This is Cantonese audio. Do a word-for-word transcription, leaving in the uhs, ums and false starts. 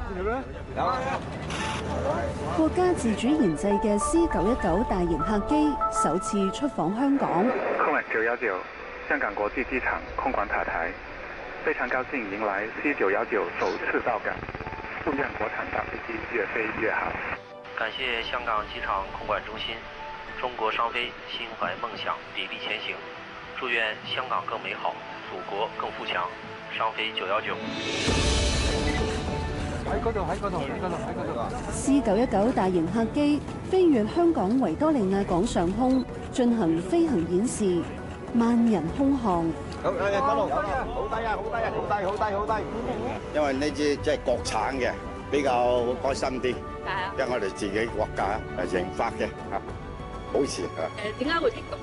國家自主研製嘅 C 九一九大型客機首次出訪香港。 空管九一九，香港國際機場空管塔台，非常高興迎來 C 九一九首次到港，祝願國產大飛機越飛越好。 感謝香港機場空管中心，中國商飛心懷夢想，砥礪前行，祝願香港更美好，祖國更富強。商飛九一九。 喺嗰度，喺嗰度，喺嗰度，喺嗰度。 C 九一九大型客機飛越香港維多利亞港上空，進行飛行演示，萬人空巷。 好，誒，嗰度，好低啊，好低啊，好低，好低，好低。因為呢支即係國產嘅，比較開心啲。係啊。因為我哋自己國家誒研發嘅，啊，好似啊。誒，點解會激動？